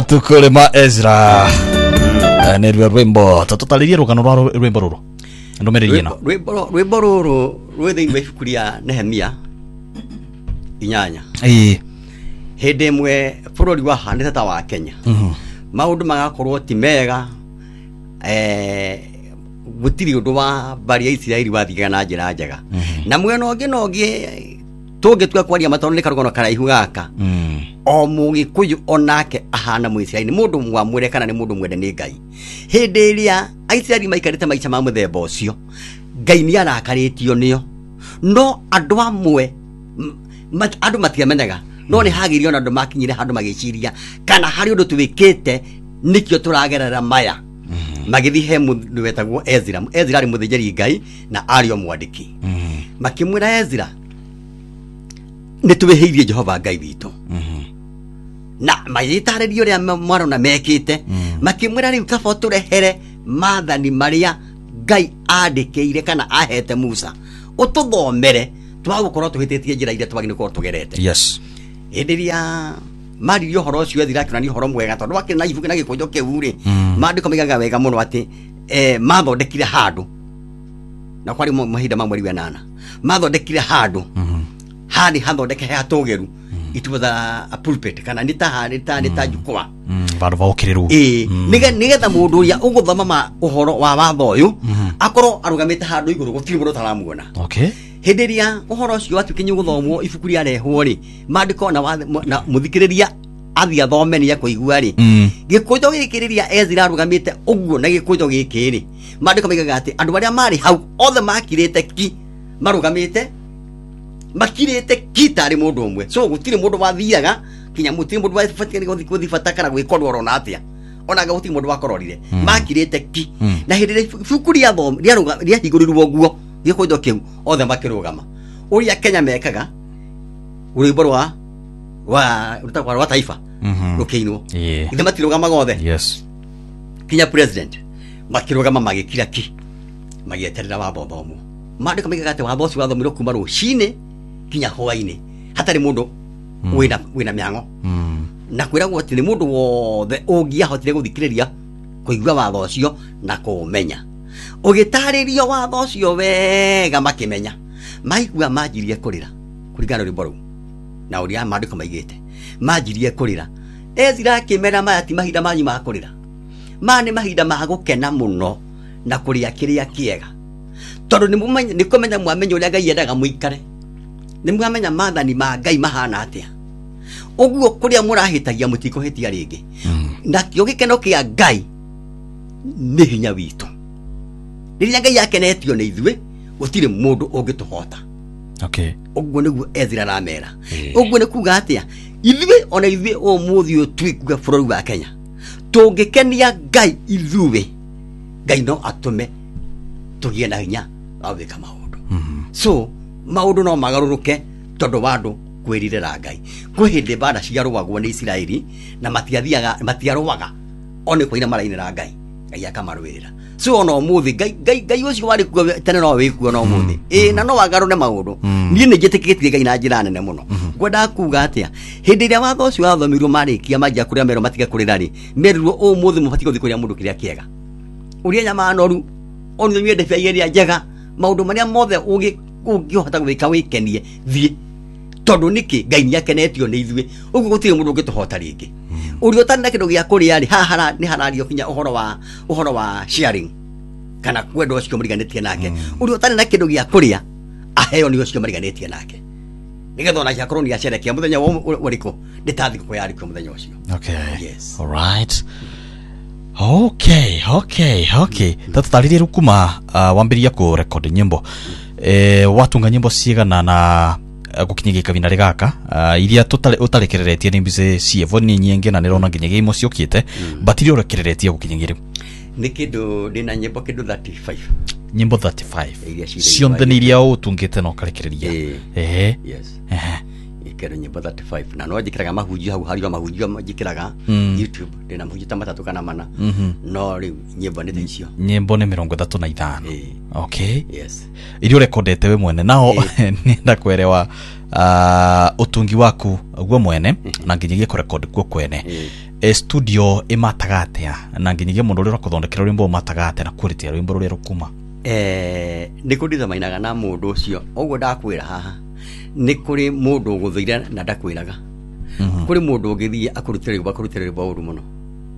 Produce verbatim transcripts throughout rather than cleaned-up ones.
tukule ma Ezra ne rwimbo tutalirie rugano rwa rwimbo ruru ndomereri ino rwimbo rwimbo ruru rwethe imefukuria Nehemia inyanya eh hende mwe bururi wa hanete ta wa Kenya mhm maundu magakorwo ti mega eh gutiri undu wa bari ya Isiraeli wathiga na njira njega na mwena ongi nongi tungitwa kwaria matono ni karugono karaihu gaka mm. o mugikuyu onake ahana muisiraeli mundu mwamwire kana ni mundu mwende ni Ngai hindi iria Aisiraeli maikarite maica ma muthemba ucio Ngai ni arakaritio nio no andu amwe andu matiamenyaga no ni hagirio na andu makinyire handu magiciria kana hari undu tuwikite nikio turagerera maya magithi he mundu wetagwo Ezra Ezra ari muthejeri Ngai na ari o mwandiki makimwira Ezra nituwehirie Jehova Ngai witu mhm na mayitaririo ria mwaro na mekite makimwira ri kaba turehere mathani maria Ngai andikire kana ahete Musa ututhomere twagukorwo tuhitetie njira ire twagine ko tugerete yes enderia mari yo horo cio Ezra kana ni horo mwega tondu wakina ibuku na gikujo keure mandiko migaga wega muno ati eh mathondekire handu na kwari mahinda mamwe ri nana mathondekire handu hani hathondeke he atogeru mm. it was a, a pulpit kana nita nita nita jukwa vandu vaukiriru eh niga nigetha mundu ya uguthoma ma uhoro wa watho uyu akoro arugamite handu iguru gutiri mundu taramuona okay henderia uhoro ucio watukinye guthomwo ibuku ria rehwo ri mandiko na na muthikiriria athia thome ni yakuigua ri gikujo gikiriria Ezra arugamite uguo na gikujo gikiri mandiko migaga ati andu baria mari hau othe makirite ki marugamite makirete kitari mundu umwe so gutire mundu wathiaga kinya mutire mundu wafatikani guthi guthifata kana gwikorwo rona atia ona ga gutire mundu wakororire mm. makirete ki mm. na hindire fukuri ya thom ria ruga ria higurirwo guo gikoido kiu othe makirugama uria Kenya mekaga urimbo rwa wa rutakwa rwa taifa rukiinwo ithe matirugama gothe yes kinya president makirugama magikira ki magieterera wa bothomo mandika migaga ate wa bosi wa thomiro kuma rucine kinya hwaine hatari mundu mm. wina wina miango mm. na kwiragwo ati ni mundu wothe ungia hotire guthikiriria kuigua watho ucio na kumenya ugitaririo watho ucio wega makimenya maigua majirie kurira kuringana ri boru na uria mandiko maigite majirie kurira Ezra kimera maya ti mahinda manyu ma kurira mani mahinda ma gukena muno na kuria kiria kiega tondu ni mumenya ni kumenya mwamenya uria Ngai endaga muikare ni mwamenya mathani ma Ngai mahana atia uguo kuria murahitagia mutiko hetia ringi na kio gikeno kia Ngai ni hinya witu riria Ngai yakenetio ni ithue gutire mundu ungituhota okay uguo niguo Ezra ramera uguo ni kuga atia ithue ona ithue o muthio twikuga bururi wa Kenya tungikenia Ngai ithue Ngai no atume tugie na hinya awika maundu so maundu no magaruruke tondu wandu kwiririra Ngai kwihinde bada ciarugagwo ni Isiraeli na matiathiaga matiarwaga one kwaina marainira Ngai Ngai akamarwirira so ono muthi Ngai Ngai Ngai ucio wari kuo tene no wikuo no muthi eh na no wagarune maundu nie ni njitikitie Ngai na njira nene muno ngwenda kuga atia hindi ria watho ucio wathomirwo marikia majia kuria mero matiga kurira ri merirwo o muthi mubati guthi kuria mundu kiria kiega uria nyama noru onu nyende fairia njega maundu maria mothe ugi ungihota gwika wikenie thie tondu niki Ngai ni akenetio ni ithue uguo gutire mundu ungituhota ringi uri utani na kindu gia kuria ri haha ni harario kinya uhoro wa uhoro wa sharing kana kwendo ucio muriganitie nake uri utani na kindu gia kuria aheo ni ucio muriganitie nake nigetho na yakoro ni acerekia muthenya uriko nditathi ko yari ko muthenya ucio okay yes all right okay okay okay tataririe rukuma uh, wambiria ku record nyimbo eh watunga nyimbo cigana na uh, gukinyige kabina rigaka uh, iria tutare utarekereretie ni mbize cievo ni nyingi na nirona nginya gimo ciokite mm. batiri urekereretie gukinyigire ni kindu ndina nyimbo kindu thirty-five nyimbo thirty-five cionthe ni iria utungite no karekereria eh yes eh njikero nyimbo thirty-five na no njikiraga mahunjio hau hari mahunjio njikiraga YouTube ndina mahunjio ta matatu kana mana no ri nyimbo ni icio nyimbo ni mirongo ithatu na ithano okay yes irio recordete we mwene nao nenda kwerewa uh, utungi waku gwe mwene na nginyagia ku record gwe kwene e studio imatagatea na nginyagia mundu uri rakuthondekera rimbo matagatea na quality ya rimbo ruri rukuma eh ni kuditha mainaga na mundu ucio oguo ndakwira haha ni kuri mundu guthuira na ndakwiraga kuri mundu ngithie akurutira rimbo akurutira rimbo uru muno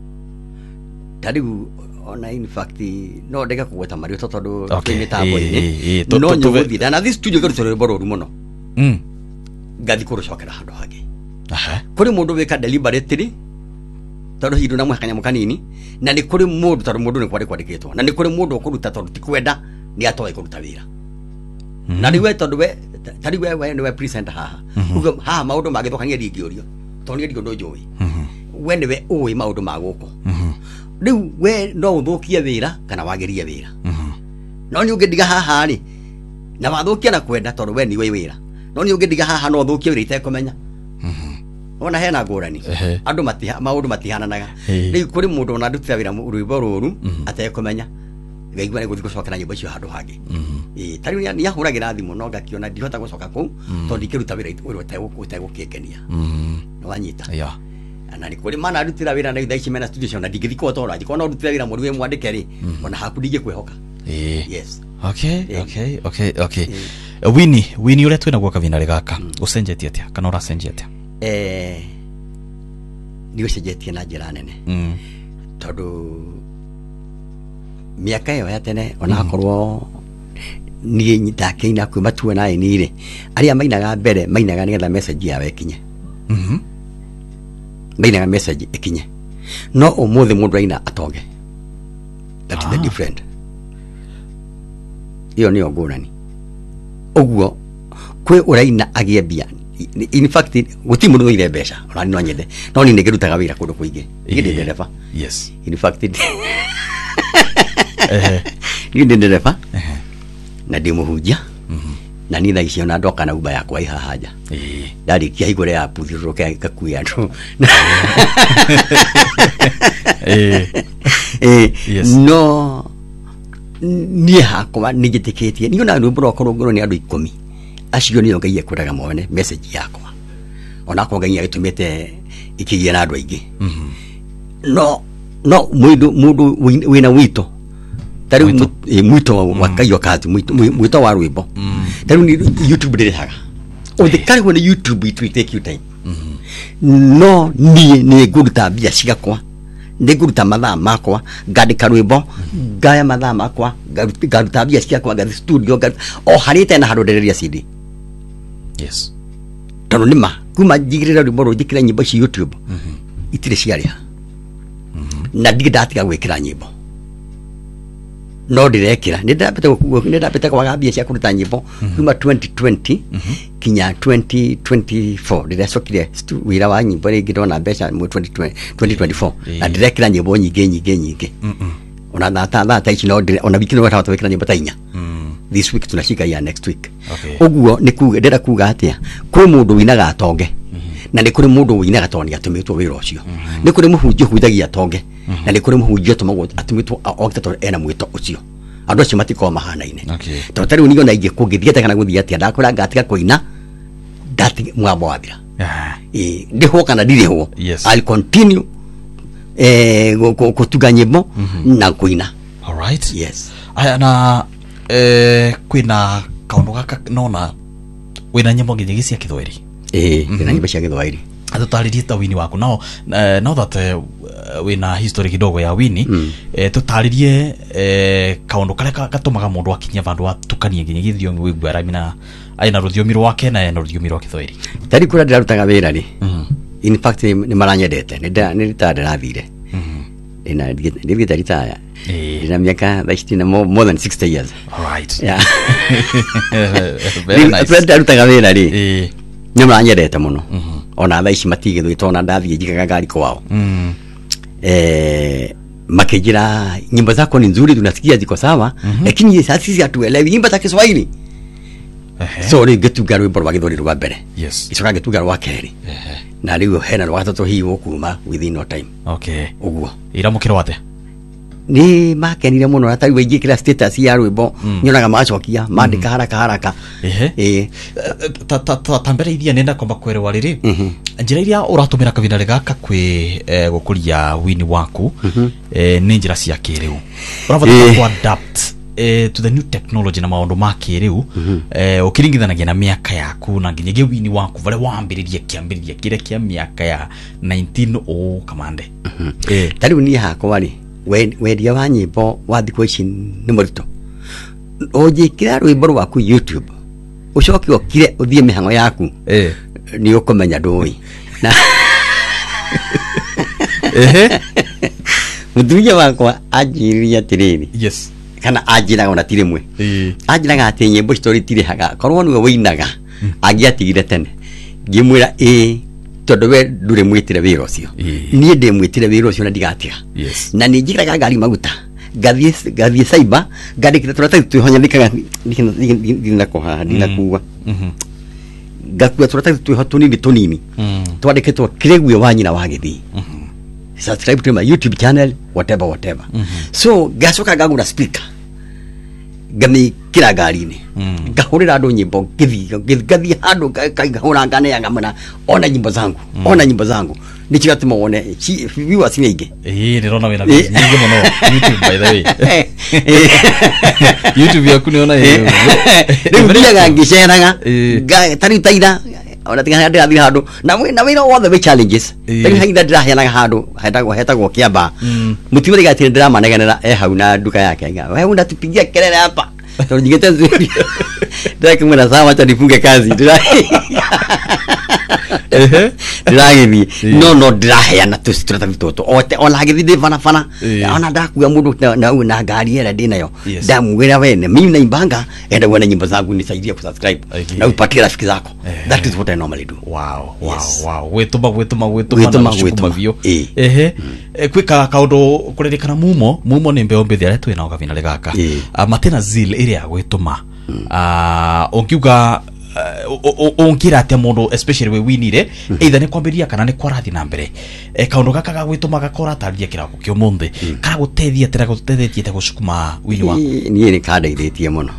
tariu ona in fact no ndega kugweta mario tondu mitambo ini no nyuguthira na this studio kurutira rimbo uru muno mm gathi kurucokera handu hangi aha kuri mundu wika deliberately tondu hindu na mwakanya mukanini na ni kuri mundu tondu mundu ni kwari kwandikitwo na ni kuri mundu ukuruta tondu tikwenda ni atoe kuruta wira na riwe tondu we tari we we ni we present haha ugo ha maundu magithokania ringiorio tondu ndio ndo njoi we ni we oi maundu maguko riu we no uthukie wira kana wagerie wira no ni ungidiga haha ni na wathukia na kwenda tondu we ni we wira no ni ungidiga haha no uthukie wira itekomenya ona hena ngurani andu matiha maundu matihananaga riu kuri mundu ona ndutira wira rwimbo ruru atekomenya ngaigwa guthi gucokera nyimbo icio handu hangi eh tari ni yahuragira thimu no ngakiona ndihota gucoka ku to ndikiruta wira uri utegukekenia no wanyita yeah ana ni kuri mana ndutira wira na ithaici mena studio cio na ndingithiko tora ndikona ndutira wira muri we mwandike ri ona haku ndinge kwehoka eh yes okay okay okay okay Winnie Winnie ule twina gwa kavina regaka ucenjetie atia kana uracenjetie atia eh ni ucenjetie na njira nene mm tondu miaka yo ya tene ona hakorwo ni nyitakeina kwi matuwe nae nire aria mainaga mbere mainaga nigetha message yawe ikinye mhm mainaga message ikinye no umuthi mundu aina atonge that is the different iyo ni ogurani oguo kwe uraina agie bia in fact guti mundu ile besha ona ni no nyende no ni nigirutaga wira kundu kuingi iginde ndereba yes in fact eh ni ndereba eh na ndimuhunjia mhm na ni thaicio na ndoka na uba yakwa iha haja eh ndari kia igore ya puthiruke kakuya ndo eh eh no ni hakwa nigitikitie ni ona ndu bro korwo ngoro ni andu ikumi acio ni ngai ekuraga mwene message yakwa ona ko ngai agitumite ikigia na andu aingi mhm no no mundu mundu wina wito tari muito wakayo kazi muito wa rwimbo tari ni YouTube ndirehaga o the kari when YouTube it will take you time no ni ni guruta bia cigakwa ndi guruta mathaa makwa ngandika rwimbo ngaya mathaa makwa ngaruta bia cigakwa ngathi studio o harite na harodereria C D yes tondu nima kuma njigirira rwimbo rujikira nyimbo ci YouTube itire ciaria na ndigidatiga gwikira nyimbo no ndirekira ndapete ndapete kwa gabia cia kuruta nyimbo kuma twenty twenty kinya twenty twenty-four ndirecokire wira wa nyimbo ringi ndona mbeca mu twenty twenty-four na ndirekira nyimbo nyingi nyingi nyingi ona thata thata ici no ona wiki no wata wikira nyimbo ta inya this week tunashika ya next week oguo ni kuga ndira kuga atia kwi mundu winaga atonge na ni kuri mundu winaga toni atumitwo wira ucio ni kuri muhunjio huithagia atonge na ni kuri muhunjio tumago atumitwo ogitato ena mwito ucio andu acio matiko mahanaine to tari unigo na ingi kungithiete kana guthia atia ndakora ngatiga kuina ndati mwabo wathira eh ndiho kana ndiriho I'll continue eh kutuga nyimbo na kuina all right yes aya na eh kuina kaundu gaka nona wina nyimbo nginya cia kithweri eh ina nyimbo cia kithweri atutaririe ta Winnie waku now uh, now that uh, wina history kidogo ya Winnie mm. eh tutaririe eh kaundu kale gatumaga mundu akinya vandu atukanie nginya githiomi wigwara mina aina ruthiomi rwake na ena ruthiomi rwa kithweri tari kura ndirarutaga wira ri mm. in fact ni maranyendete ni nda ni ritade rathire mhm ina ndigita ritaya ina miaka thirty more than sixty years all right yeah very nice tari ndirarutaga wira ri eh ni maranyendete muno mhm ona thaici matigithwe tona ndathie njikaga gari kwao mm. eh makijira nyimbo zako ni nzuri tunasikia ziko sawa mm -hmm. lakini sasa sisi hatuelewi nyimbo za Kiswahili so ri getuga rwimbo rwa githuri rwa mbere yes icoka getuga rwa keri na riu hena rwa gatatu hi gukuma within no time okay uguo iramukiro wate ni makenire muno atari we ngikira status ya rwimbo nyonaga macokia mandika haraka haraka ehe eh ta ta ta mbere ithia nenda komba kwerewa riri njira iria uratumira kavinda gaka kwi gukuria wini waku eh ni njira cia kiriu urabota ku adapt eh to the new technology na maundu ma kiriu eh ukiringithanagia na miaka yaku na nginyagia wini waku vale wambiririe kiambiririe kire kia miaka ya nineteen oh kamande eh tariu ni hakwa ri wendia wa nyimbo wa thikũ ici nĩ mũritũ ũngĩkĩra rwĩmbo rwaku YouTube ucoke okire uthie mihango yaku eh ni ukomenya ndũĩ na ehe muthuriya wakwa anjiriria atiriri yes kana anjiraga ona tire mwe eh anjiraga ati nyimbo story tire haga korwo niwe wĩinaga angiatigire tene ngimwira eh tondu we ndure mwitire wira ucio nie ndi mwitire wira ucio na ndigatiga na ni njikiraga ngari maguta gathie gathie cyber ngandikira turata tuhonya ndikaga ndina koha ndina kuwa gakua turata tuho tunini tunini twandikitwo kiregwe wanyina wa githi subscribe to my YouTube channel whatever whatever so gacoka ngagura speaker gami kira gari-ini ngahurira andu nyimbo githi gathi handu kaigahura ngane yanga muna ona nyimbo zangu ona nyimbo zangu nikigatuma wone viewers nyingi eh ndirona wena nyingi muno YouTube by the way YouTube yaku niona hiyo ndio ndia ngisheraga tari taida ona tiga handa athi handu na we na wira wothe we challenges tari haida ndiraheanaga handu hetagwo hetagwo kiamba mutimuri gatire ndiramanegana eh hau na nduka yake nga wewe unatupigia kelele hapa tondu jigete nzuri ndake mwana sawa acha nifunge kazi ndira ehe ndiragithi no no ndiraheana tu strata vitoto ote ona githi fana fana ona ndakuya mundu na na ngari era ndinayo ndamwira wene mimi naimbanga enda wana nyimbo zangu nisaidia kusubscribe na upatie rafiki zako that is what I normally do wow wow wow wetuma wetuma wetuma wetuma vio ehe kwika kaundu kuririkana mumo mumo ni mbeo mbethi aretu ina okavina legaka matena zil iria gwituma ah ongiuga onkira ate mundu especially we winire either ne kwambiria kana ne kwarathi na mbere e kaundu gaka ga gwituma gakora taria kirako kyo munde kana gutethia tera gutethetie te gucukuma wini wako ni ni kandeithĩtie muno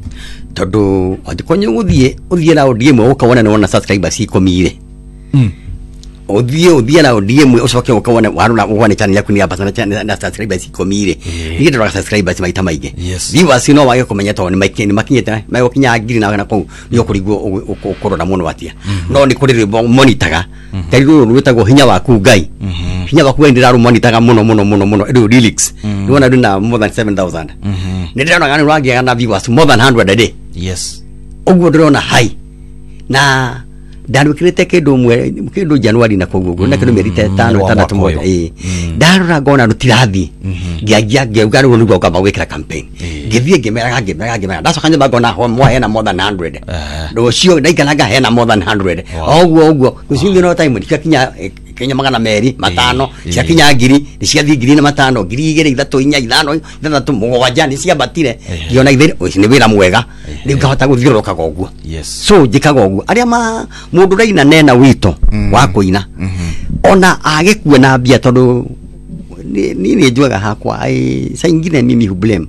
tondu athikonye guthie uthie na odie mwe ukawona ne wona subscribers ikomire mm odie odie na odie mwe ucoke ukawona waruna uwane channel yaku ni abasana channel na subscribers ikomire ni ndo subscribers maita maige viewers no wage kumenya to ni maiki ni makinyete mayo kinya ngiri na na ko ni ukurigwo ukorora muno atia no ni kuri monitaga tari ru rutagwo hinya waku ngai hinya waku endira ru monitaga muno muno muno muno ru lyrics ni wona ndina more than seven thousand ni ndira ngani rangi na viewers more than one hundred a day yes ogwo ndrona hai na daru kirete kedo mwe kedo January na kogugo na kedo merite tano tandatu moja eh daru gona rutirathi giagia giaga ru ngo kaba wekira campaign githie gemera gemera gemera daso kanje bagona ho mo hena more than one hundred do cio ndaikanaga hena more than one hundred ogwo ogwo kusingi no time kinya Kenya magana meri matano cia kinya ngiri ni cia ngiri na matano ngiri igere ithatu inya ithano ithatu mugwanja ni cia batire giona ithere ni wira mwega ni ngahota guthiuruka goguo so njikaga oguo aria ma mundu raina nena wito wa kuina ona agikua na bia tondu ni ni njuaga hakwa ai saingine mimi hu blame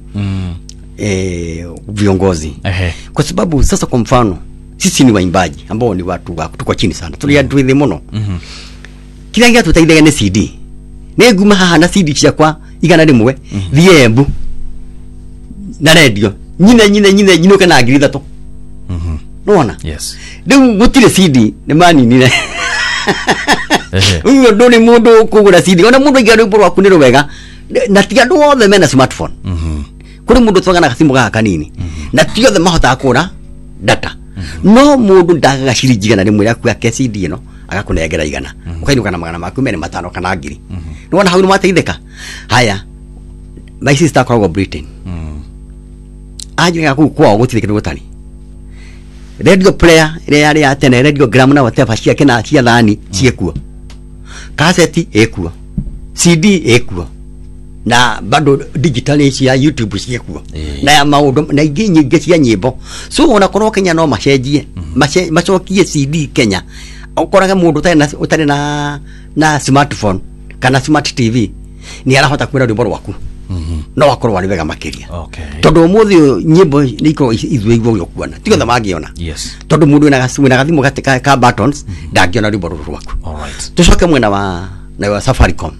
eh viongozi kwa sababu sasa kwa mfano sisi ni waimbaji ambao ni watu wa tuko chini sana tuliadwithe muno kila ngia tutaithega ni C D ne nguma haha na C D ciakwa igana rimwe thiembu na radio nyine nyine nyine nyino kana ngiri thatu mhm nona yes riu gutire C D ni mani ni ehe uyo ndo ni mundu kugura C D ona mundu igana rwimbo rwaku ni rwega na ti andu othe mena smartphone mhm kuri mundu twagana kasimu gaka kanini na ti othe mahota akura data no mundu ndagaga ciringi igana rimwe ryaku ya C D ino agakunengera igana ukainuka na magana maku mene matano kana ngiri nona hau nwateitheka haya my sister kwa Britain aje ku kwa gutire kindu gutani radio player ile yari ya tene radio gram na whatever cia kina cia thani ciekuo cassette ekuo C D ekuo na bado digital ya YouTube ciekuo Eh. na ya maundu na ingi nyingi cia nyimbo so ona korwo Kenya no macenjie mace- macokie C D Kenya ukoraga mundu utari na utari na na smartphone kana smart T V ni arahota kwira rwimbo rwaku Mhm. no wakorwo wari wega makiria Okay. tondu umuthi uyu nyimbo ni ikorwo ithuĩ igwo kuona tigo tha mangiona Yes. tondu mundu wina gasimu na gathimu gati ka, ka buttons ndangiona rwimbo ruru rwaku All right. tucoke mwena wa na wa Safaricom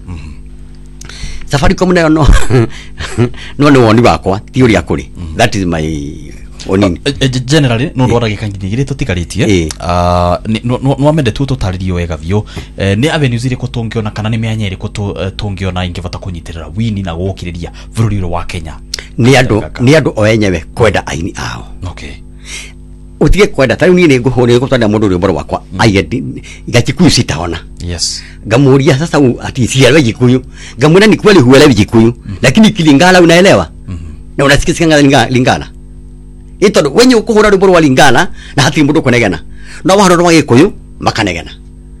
Safaricom nayo no no ni woni wakwa ti uri akuri that is my onini Eh, eh, generally no ndwara gikangini tutikaritie Eh. ah no no mende tu tutaririo wega vyo Eh, ni avenues iri kutungiona kana ni mianya iri kutungiona ingivata kunyitirira wini na gukiriria bururi wa Kenya ni andu ni andu o enyewe kwenda aini ao okay utige kwenda tari ni ni nguhuri gutwanda mundu uri mboro wakwa aye gakikuyu sitaona yes gamuria sasa u- ati sielewi Gikuyu gamwona ni kweli huelewi Gikuyu lakini Kilingala unaelewa na unasikisikia Lingala Lingala ito wenye ukuhura rwimbo rwa Lingala na hati mundu kunegena no wahoro rwa Gikuyu makanegena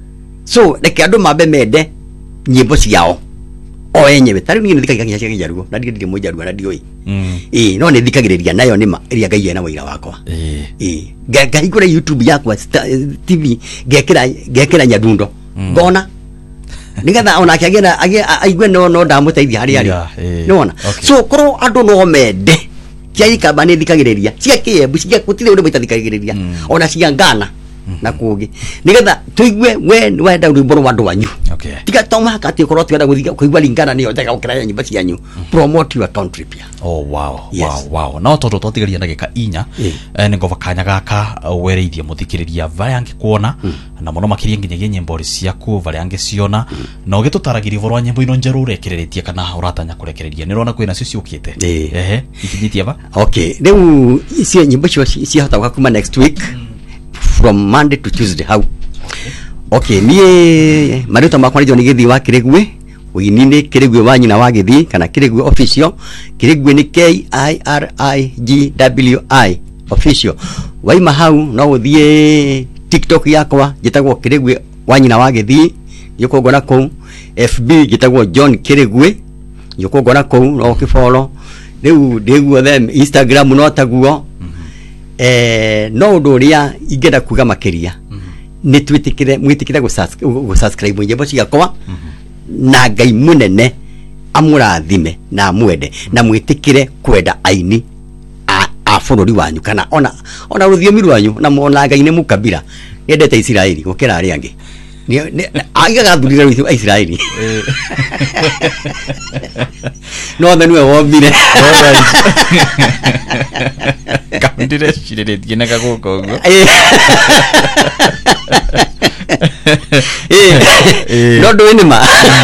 so reke andu mambe mende nyimbo ciao o enyewe tari ni thikagia cia Kijaruo na ndio ndio Mujaruo na ndio mm eh no ni thikagiriria nayo ni ma iria Ngai ena wira wakwa eh eh ngahingura YouTube yakwa sta- T V ngekira ngekira nyadundo ngona nigetha ona akiagira aigwe no no ndamuteithia hari ari Yeah, eh, nona okay. so korwo andu no mende cia ikamba ni thikagiriria cia kiembu cia gutire undu mitathikagiriria ona cia ngana na kugi nigetha tuigue we wenda rwimbo rwa andu wanyu okay tiga toma kati korwo twenda guthika kuigua Lingana ni oteka ukira nyimbo cianyu promote your country pia oh wow Yes. wow wow no tondu twatigaria ndagika inya Eh. eh, ni ngova kanya gaka uh, wereithie muthikiriria varia angikuona na muno makiria nginyagia nyimbo ri ciaku varia angiciona na ugitutaragiria vorwa nyimbo ino njeru urekereretie kana uratanya kurekereria ni rona kwina cio ciukite Eh. ehe ikinyitie va okay riu icio nyimbo cio ciahota kuma next week from Monday to Tuesday how okay nie marito makwa ni githi wa Kirigwe wini ni Kirigwe wa nyina wa githi kana Kirigwe official Kirigwe ni K I R I G W I official waima hau no uthie TikTok yakwa gitagwo Kirigwe wa nyina wa githi yuko ngona ku F B gitagwo John Kirigwe yuko ngona ku no kifolo riu ndiguo them Instagram no taguo eh no undu uria ingenda kuga makiria ni twitikire mwitikire gu subscribe nyimbo ciakwa na Ngai munene amurathime na amwende na mwitikire kwenda aini a, a bururi wanyu kana ona ona ruthiomi rwanyu na mona Ngai ni mukabira yendete Israeli gukira ari angi ni aigaga thurira rwitu Israeli no the niwe wombire kamndire cireretie na gaguko uguo eh no do ma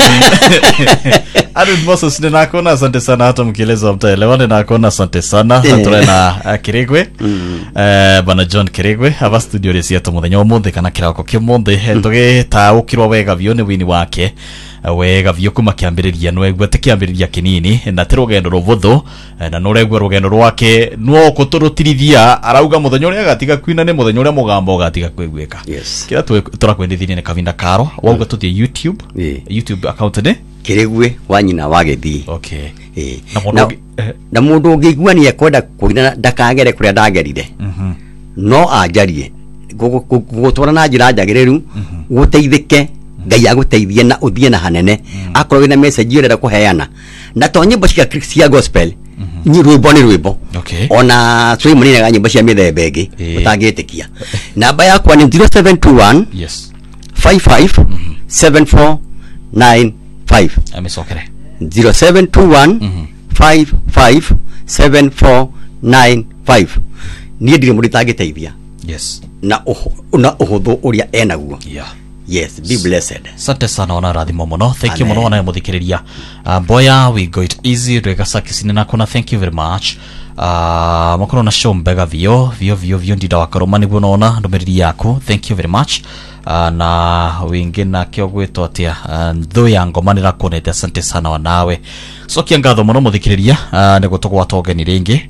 Aaron Moses ni nakona asante sana hata mkieleza mtaelewane na nakona asante sana turena uh, Kirigwe mm. uh, bana John Kirigwe hava studio resi ya muthenya umuthi kana kirako kimuthi tuge ta ukirwa wega vyo ni wini wake uh, wega vyo kuma kiambiriria no egwe te kiambiriria kinini na te rugendo ruvuthu uh, na no regwe rugendo rwake no kuturutirithia arauga muthenya uria gatiga kwina ni muthenya uria mugambo gatiga kwigwika yes kira turakwendithini ni Kavinda Karo wauga tutie YouTube yeah. YouTube account ni Kirigwe wa nyina wa githi okay eh na mundu eh, na mundu ungigua ni ekwenda kuina ndakagere kuria ndagerire mhm no ajarie gutwara na njira njagiriru guteithike Ngai aguteithie na uthie na hanene akorwo wina message urenda kuheana na to nyimbo cia cia gospel ni rwimbo ni rwimbo okay ona twi munini ga nyimbo cia mithemba ingi utangitikia namba yakwa ni zero seven two one yes five five seven four nine five amesokere zero seven two one five five seven four nine five ni ndire muritagiteithia yes na na uhuthu uria enaguo yeah yes be blessed sante sana ona rathimo muno thank you muno ona muthikiriria uh, boya we go it easy rega sakisine na kona thank you very much uh, makoro na show mbega vio vio vio vio ndida wakaroma niguo nona ndomeriri yaku thank you very much uh, na wingi na kio gwetwo atia uh, nthu ya ngoma nira kuonete asante sana wanawe so kiangatho muno muthikiriria uh, niguo tugwata ogeni ringi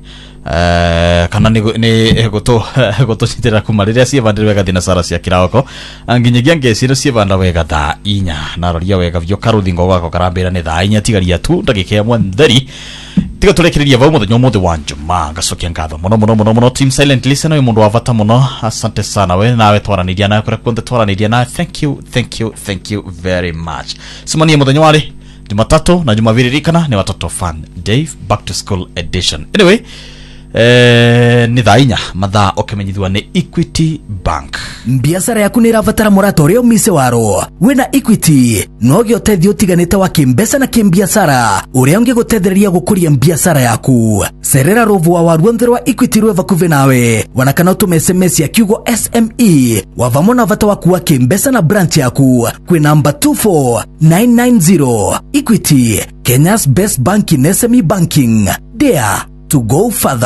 eh kana ni ni goto goto citira kumariria cie bandire wega thina sara cia kirako anginyagia ngeciro cie banda wega tha inya na roria wega vyo karuthingo gwako karambira ni tha inya tigaria tu ndagike mwe nderi tiga tulekereria vau muthenya mothe wa njuma ngacokia ngatho muno muno muno muno team silent listener mundu wa vata muno asante sana we nawe twaraniria na kure kunde twaraniria na thank you thank you thank you very much simania muthenya wali Jumatatu na Jumapili rikana ni watoto fun Dave back to school edition anyway eh ni thainya mathaa okemenyithwa ni Equity Bank. Biashara yaku ni ravatara moratorio mise waro wena Equity no gyoteithio tiganite wa kimbesa na kimbiashara uria unge gutethereria gukuria biashara yaku serera rovu wa waruonthero wa Equity rweva kuve nawe wanakana utume S M S ya kiugo S M E wavamo na vata waku wa kimbesa na branch yaku kwi namba two four nine nine zero. Equity, Kenya's best bank in S M E banking, dare to go further.